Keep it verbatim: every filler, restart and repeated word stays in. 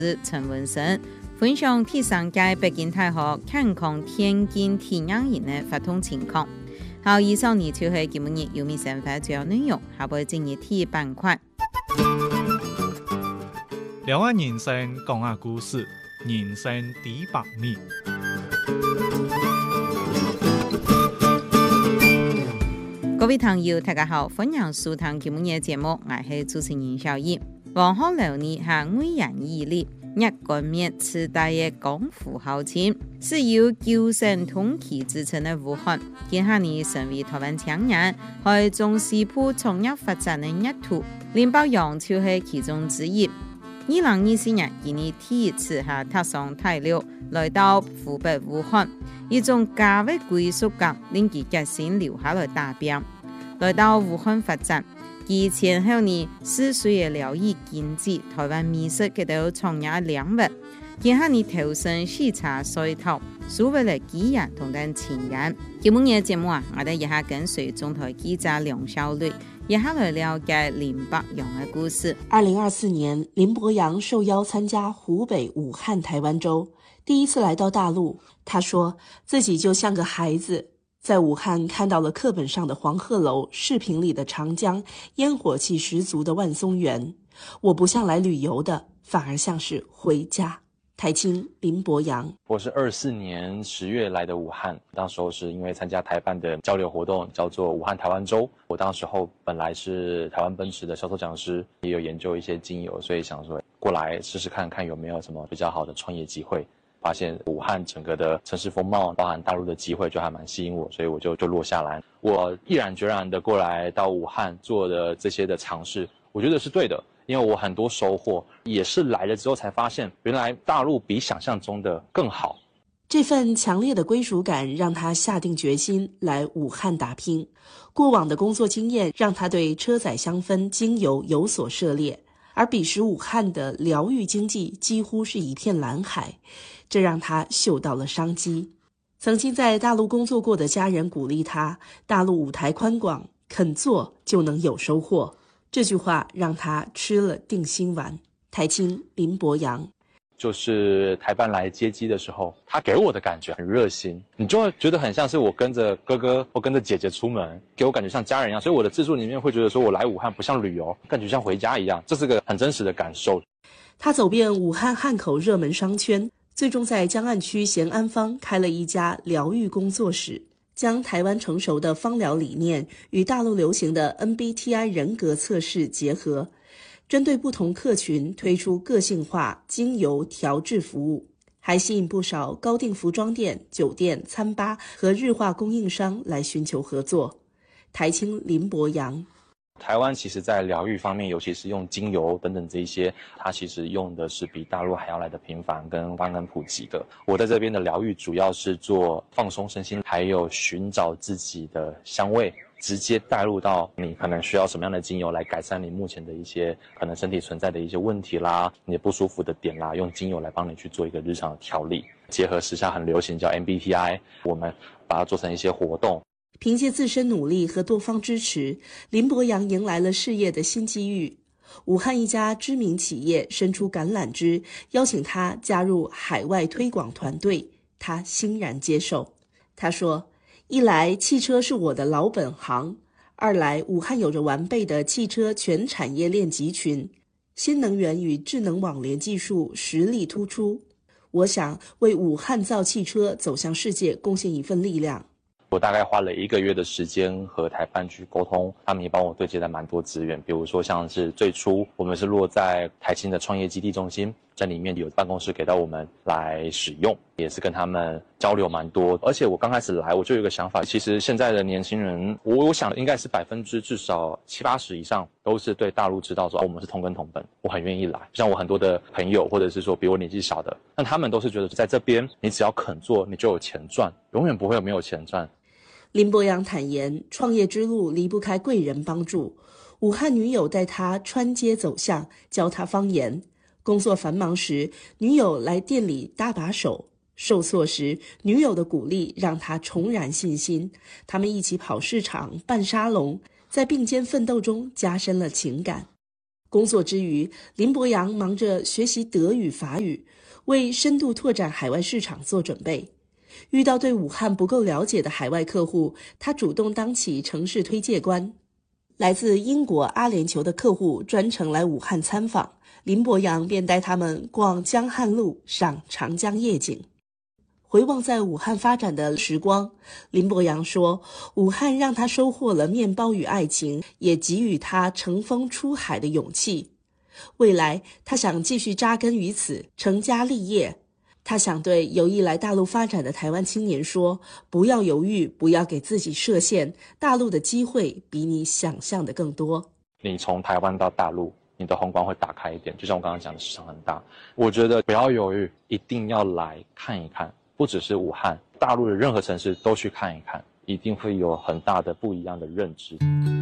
陈文生分享第三届北京大学健康田径体验营的活动情况。好，以上呢就是今日有名生活主要内容，下播今日体育板块。 聊下人生，讲下故事，人生第百米。 各位朋友，大家好，歡迎收聽今日嘅節目，我係主持人小葉。黃鶴樓呢係巍然屹立、日幹面時代嘅功夫豪傑，是由九省通衢之稱嘅武漢。今下呢成為台灣青年喺中西部創業發展嘅一途，林保洋就是其中之一。二零二四年，今年第一次係踏上大陸，來到湖北武漢，一種家嘅歸屬感令佢決心留下來打拼。來到武漢發展，以前後呢四歲嘅療癒經濟、台灣美食嘅都創業領域，今下呢投身視察水頭，所謂嘅技藝同等前人。今日嘅節目啊，我哋一下跟隨中台記者梁小磊，一下來了解林保洋嘅故事。 二零二四年，林保洋受邀參加湖北武漢台灣週，第一次來到大陸。他說自己就像個孩子。在武漢看到了課本上的黃鶴樓，視頻裡的長江，煙火氣十足的萬松園。我不像來旅遊的，反而像是回家。台青林保洋， 我是二四年十月來的武漢，當時候是因為參加台辦的交流活動，叫做武漢台灣週。我當時候本來是台灣奔馳的銷售講師，也有研究一些精油，所以想說過來試試看看有沒有什麼比較好的創業機會。發現武漢整個的城市風貌，包含大陸的機會，就還蠻吸引我，所以我就就落下來。我毅然決然的過來到武漢做的這些的嘗試，我覺得是對的，因為我很多收穫，也是來了之後才發現，原來大陸比想象中的更好。 這份強烈的歸屬感讓他下定決心來武漢打拼。過往的工作經驗讓他對車載香氛精油有所涉獵，而彼時武漢的療癒經濟幾乎是一片藍海。這讓他嗅到了商機。曾經在大陸工作過的家人鼓勵他，大陸舞台寬廣，肯做就能有收穫。這句話讓他吃了定心丸。台青林保洋， 就是台辦來接機的時候，他給我的感覺很熱心，你就會覺得很像是我跟着哥哥或跟着姐姐出門，給我感覺像家人一樣。所以我的自述裡面會覺得說我來武漢不像旅遊，感覺像回家一樣，這是個很真實的感受。 他走遍武漢漢口熱門商圈，最終在江岸區賢安坊開了一家療癒工作室，將台灣成熟的芳療理念與大陸流行的 M B T I 人格測試結合，針對不同客群推出個性化精油調製服務，還吸引不少高定服裝店、酒店、餐吧和日化供應商來尋求合作。台青林保洋， 台灣其實在療癒方面，尤其是用精油等等這一些，它其實用的是比大陸還要來的頻繁跟萬能普及的。我在這邊的療癒主要是做放鬆身心，還有尋找自己的香味，直接帶入到你可能需要什麼樣的精油來改善你目前的一些可能身體存在的一些問題啦，你不舒服的點啦，用精油來幫你去做一個日常的調理，結合時下很流行叫 M B T I， 我們把它做成一些活動。 憑借自身努力和多方支持，林保洋迎來了事業的新機遇。武漢一家知名企業伸出橄欖枝，邀請他加入海外推廣團隊，他欣然接受。他說，一來汽車是我的老本行，二來武漢有着完備的汽車全產業鏈集群，新能源與智能網聯技術實力突出，我想為武漢造汽車走向世界貢獻一份力量。 我大概花了一個月的時間和台辦去溝通，他們也幫我對接了蠻多資源，比如說像是最初我們是落在台青的創業基地中心，在裡面有辦公室給到我們來使用，也是跟他們交流蠻多。而且我剛開始來我就有一個想法，其實現在的年輕人，我我想應該是百分之至少七八十以上都是對大陸知道說、啊、我們是同根同本，我很願意來。像我很多的朋友或者是說比我年紀小的，但他們都是覺得在這邊你只要肯做你就有錢賺，永遠不會有沒有錢賺。 林保洋坦言，創業之路離不開貴人幫助。武漢女友帶他穿街走巷，教他方言。工作繁忙時，女友來店裡搭把手；受挫時，女友的鼓勵讓他重燃信心。他們一起跑市場、辦沙龍，在並肩奮鬥中加深了情感。 工作之余，林伯阳忙着学习德语、法语，为深度拓展海外市场做准备。遇到对武汉不够了解的海外客户，他主动当起城市推介官。来自英国阿联酋的客户专程来武汉参访，林伯阳便带他们逛江汉路，赏长江夜景。回望在武汉发展的时光，林伯阳说，武汉让他收获了面包与爱情，也给予他乘风出海的勇气。未来他想继续扎根于此，成家立业。他想对有意来大陆发展的台湾青年说，不要犹豫，不要给自己设限，大陆的机会比你想象的更多。 你从台湾到大陆，你的宏观会打开一点，就像我刚刚讲的，市场很大。我觉得不要犹豫，一定要来看一看，不只是武汉，大陆的任何城市都去看一看，一定会有很大的不一样的认知。